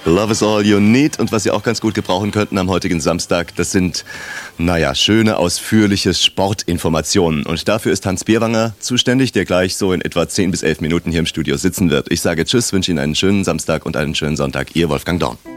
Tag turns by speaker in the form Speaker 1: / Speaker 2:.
Speaker 1: Love is all you need. Und was Sie auch ganz gut gebrauchen könnten am heutigen Samstag, das sind, schöne, ausführliche Sportinformationen. Und dafür ist Hans Bierwanger zuständig, der gleich so in etwa 10 bis 11 Minuten hier im Studio sitzen wird. Ich sage Tschüss, wünsche Ihnen einen schönen Samstag und einen schönen Sonntag. Ihr Wolfgang Dorn.